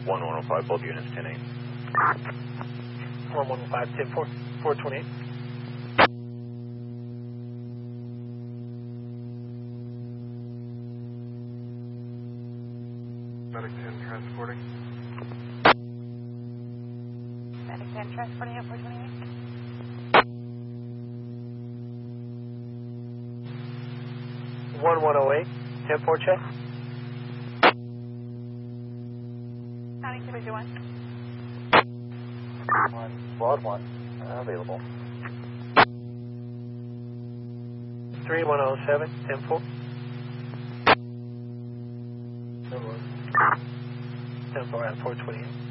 1105, both units, 10-8. 1105, 10-4, 428. Medic 10 transporting. Medic 10 transporting at 428. 1108, 10-4 check. 9251. 1, Squad 1, available. 3107, 10-4. 10-4 at 428.